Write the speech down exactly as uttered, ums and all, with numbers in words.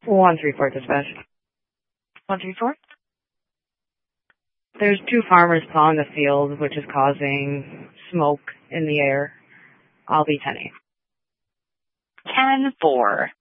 One three four dispatch. One three four. There's two farmers plowing the field, which is causing smoke in the air. I'll be ten eight. Ten four.